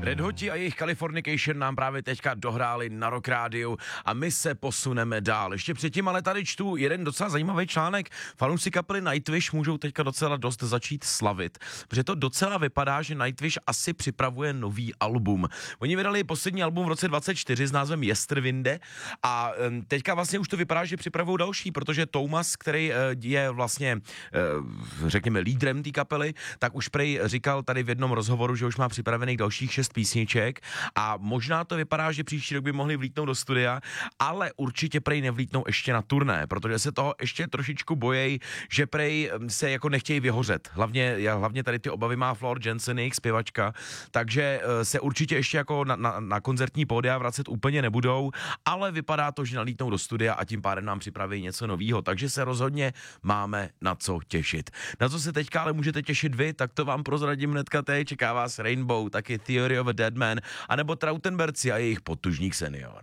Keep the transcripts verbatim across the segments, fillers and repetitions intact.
Red Hoti a jejich Californication nám právě teďka dohráli na Rock Rádiu a my se posuneme dál. Ještě předtím ale tady čtu jeden docela zajímavý článek. Fanoušci kapely Nightwish můžou teďka docela dost začít slavit, protože to docela vypadá, že Nightwish asi připravuje nový album. Oni vydali poslední album v roce dvacet čtyři s názvem Yesterwinde a teďka vlastně už to vypadá, že připravují další, protože Thomas, který je vlastně, řekněme, lídrem té kapely, tak už prej říkal tady v jednom rozhovoru, že už má připravených dalších šest písniček a možná to vypadá, že příští rok by mohli vlítnout do studia, ale určitě prej nevlítnou ještě na turné, protože se toho ještě trošičku bojejí, že prej se jako nechtějí vyhořet. Hlavně, hlavně tady ty obavy má Floor Jansen, jejich zpěvačka, takže se určitě ještě jako na, na, na koncertní pódia vracet úplně nebudou, ale vypadá to, že nalítnou do studia a tím pádem nám připraví něco novýho, takže se rozhodně máme na co těšit. Na co se teďka ale můžete těšit vy, tak to vám prozradím hnedka teď, čeká vás Rainbow, taky Theory of a Dead Man, anebo Trautenberci a jejich Podtužník senior.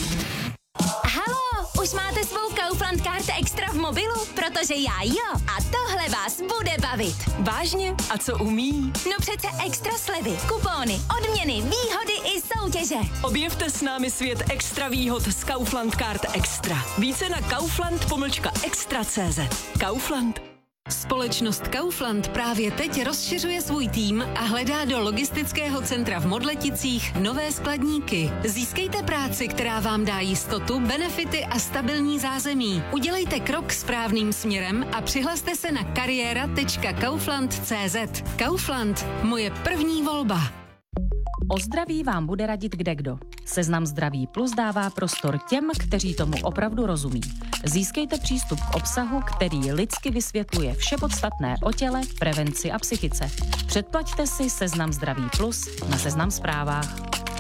Halo, už máte svou Kaufland Card Extra v mobilu? Protože já jo. A tohle vás bude bavit. Vážně? A co umí? No přece extra slevy, kupóny, odměny, výhody i soutěže. Objevte s námi svět extra výhod z Kaufland Card Extra. Více na kaufland pomlčka extra tečka cé zet. Kaufland. Společnost Kaufland právě teď rozšiřuje svůj tým a hledá do logistického centra v Modleticích nové skladníky. Získejte práci, která vám dá jistotu, benefity a stabilní zázemí. Udělejte krok správným směrem a přihlaste se na kariéra tečka kaufland tečka cé zet. Kaufland, moje první volba. O zdraví vám bude radit kdekdo. Seznam Zdraví Plus dává prostor těm, kteří tomu opravdu rozumí. Získejte přístup k obsahu, který lidsky vysvětluje vše podstatné o těle, prevenci a psychice. Předplaťte si Seznam Zdraví Plus na Seznam Zprávách.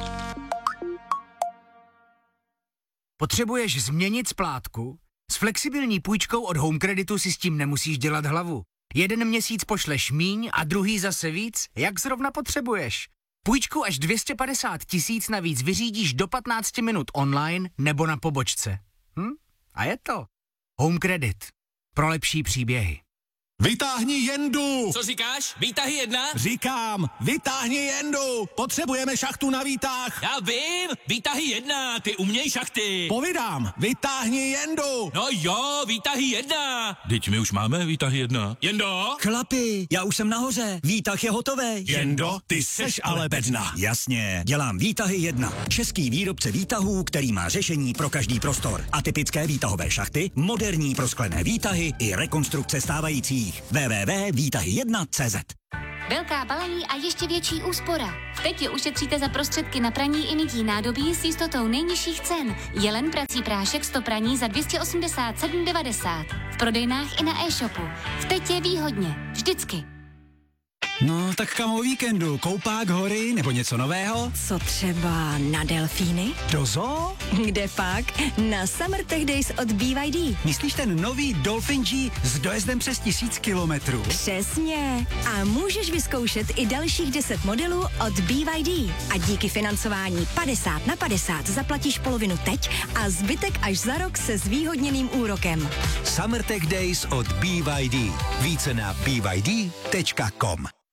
Potřebuješ změnit splátku? S flexibilní půjčkou od Home Creditu si s tím nemusíš dělat hlavu. Jeden měsíc pošleš míň a druhý zase víc, jak zrovna potřebuješ. Půjčku až dvě stě padesát tisíc navíc vyřídíš do patnáct minut online nebo na pobočce. Hm? A je to. Home Credit. Pro lepší příběhy. Vytáhni jendu! Co říkáš? Výtahy jedna? Říkám, vytáhni jendu! Potřebujeme šachtu na výtah! Já vím! Výtahy jedna! Ty uměj šachty! Povídám, vytáhni jendu! No jo, výtahy jedna! Teď my už máme výtahy jedna. Jendo? Chlapi, já už jsem nahoře, výtah je hotový. Jendo, ty seš ale bedna. Jasně, dělám výtahy jedna. Český výrobce výtahů, který má řešení pro každý prostor. Atypické výtahové šachty, moderní prosklené výtahy i rekonstrukce stávajících. w w w tečka výtahy jedna tečka cé zet. Velká balení a ještě větší úspora. V Tetě ušetříte za prostředky na praní i mytí nádobí s jistotou nejnižších cen. Jelen prací prášek sto praní za dvě stě osmdesát sedm devadesát. V prodejnách i na e-shopu. V Tetě výhodně. Vždycky. No, tak kam o víkendu? Koupák, hory nebo něco nového? Co třeba na delfíny? Do zoo? Kde pak? Na Summer Tech Days od B Y D. Myslíš ten nový Dolphin G s dojezdem přes tisíc kilometrů? Přesně. A můžeš vyzkoušet i dalších deset modelů od B Y D. A díky financování padesát na padesát zaplatíš polovinu teď a zbytek až za rok se zvýhodněným úrokem. Summer Tech Days od B Y D. Více na b y d tečka com.